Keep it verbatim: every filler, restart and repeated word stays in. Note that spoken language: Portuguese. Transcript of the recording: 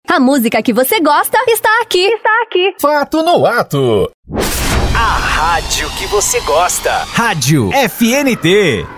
A música que você gosta está aqui. Está aqui. Fato no Ato. A rádio que você gosta. Rádio F N T.